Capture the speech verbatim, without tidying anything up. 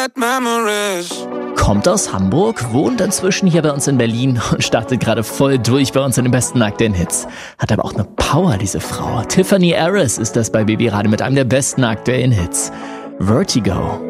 bad memories. Kommt aus Hamburg, wohnt inzwischen hier bei uns in Berlin und startet gerade voll durch bei uns in den besten aktuellen Hits. Hat aber auch eine Power, diese Frau. Tiffany Harris ist das bei Baby Radio mit einem der besten aktuellen Hits. Vertigo.